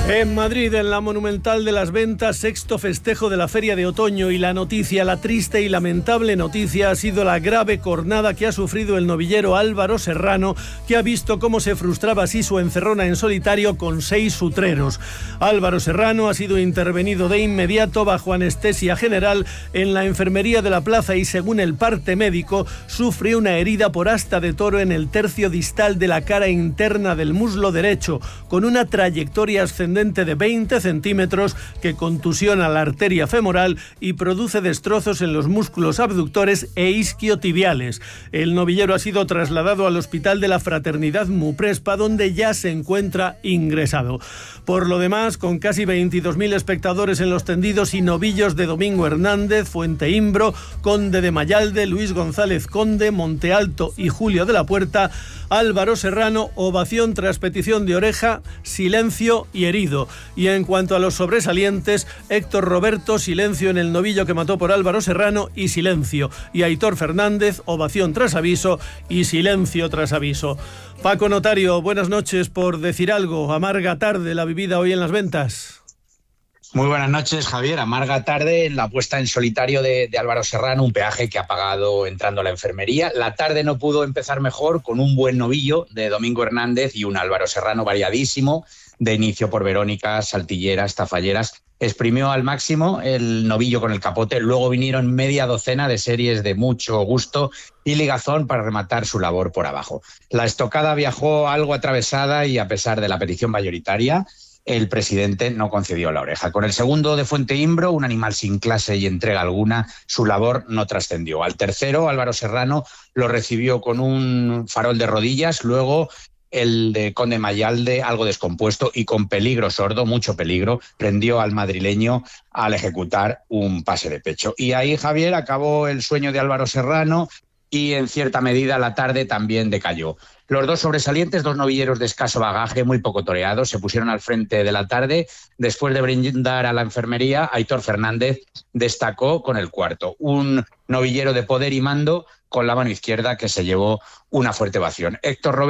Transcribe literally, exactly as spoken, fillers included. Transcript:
En Madrid, en la Monumental de las Ventas, sexto festejo de la Feria de Otoño, y la noticia, la triste y lamentable noticia, ha sido la grave cornada que ha sufrido el novillero Álvaro Serrano, que ha visto cómo se frustraba así su encerrona en solitario con seis sutreros. Álvaro Serrano ha sido intervenido de inmediato bajo anestesia general en la enfermería de la plaza y, según el parte médico, sufrió una herida por asta de toro en el tercio distal de la cara interna del muslo derecho, con una trayectoria ascendente de veinte centímetros que contusiona la arteria femoral y produce destrozos en los músculos abductores e isquiotibiales. El novillero ha sido trasladado al Hospital de la Fraternidad Muprespa, donde ya se encuentra ingresado. Por lo demás, con casi veintidós mil espectadores en los tendidos y novillos de Domingo Hernández, Fuente Imbro, Conde de Mayalde, Luis González Conde, Monte Alto y Julio de la Puerta, Álvaro Serrano, ovación tras petición de oreja, silencio y herido. Y en cuanto a los sobresalientes, Héctor Roberto, silencio en el novillo que mató por Álvaro Serrano y silencio. Y Aitor Fernández, ovación tras aviso y silencio tras aviso. Paco Notario, buenas noches. Por decir algo, amarga tarde la vivida hoy en las Ventas. Muy buenas noches, Javier. Amarga tarde en la puesta en solitario de, de Álvaro Serrano, un peaje que ha pagado entrando a la enfermería. La tarde no pudo empezar mejor con un buen novillo de Domingo Hernández y un Álvaro Serrano variadísimo, de inicio por Verónicas, Saltilleras, Tafalleras. Exprimió al máximo el novillo con el capote, luego vinieron media docena de series de mucho gusto y ligazón para rematar su labor por abajo. La estocada viajó algo atravesada y, a pesar de la petición mayoritaria, el presidente no concedió la oreja. Con el segundo de Fuente Imbro, un animal sin clase y entrega alguna, su labor no trascendió. Al tercero, Álvaro Serrano, lo recibió con un farol de rodillas, luego el de Conde Mayalde, algo descompuesto y con peligro sordo, mucho peligro, prendió al madrileño al ejecutar un pase de pecho. Y ahí, Javier, acabó el sueño de Álvaro Serrano y, en cierta medida, la tarde también decayó. Los dos sobresalientes, dos novilleros de escaso bagaje, muy poco toreados, se pusieron al frente de la tarde. Después de brindar a la enfermería, Aitor Fernández destacó con el cuarto, un novillero de poder y mando con la mano izquierda que se llevó una fuerte ovación. Héctor Roberto